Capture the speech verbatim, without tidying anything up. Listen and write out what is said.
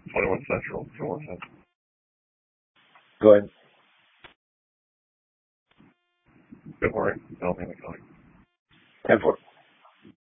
twenty-one Central. twenty-one Central. Go ahead. Good morning. Tell me the calling. ten four.